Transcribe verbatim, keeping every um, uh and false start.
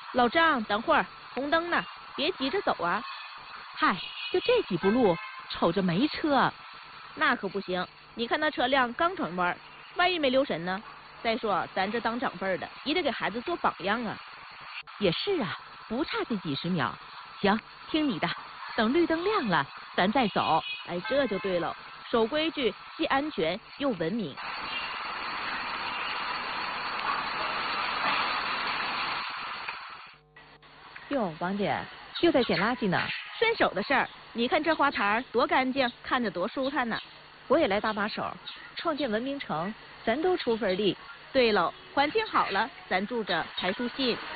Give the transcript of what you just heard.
老张，等会儿，红灯呢，别急着走啊。 嗨，就这几步路，瞅着没车。 那可不行，你看那车辆刚转弯，万一没留神呢？再说咱这当长辈的，也得给孩子做榜样啊。 也是啊，不差这几十秒。行，听你的，等绿灯亮了，咱再走。 哎，这就对了，守规矩，既安全又文明。 哟，王姐又在捡垃圾呢。 顺手的事儿，你看这花坛多干净，看着多舒坦呢。 我也来搭把手，创建文明城，咱都出份力。 对喽，环境好了，咱住着才舒心。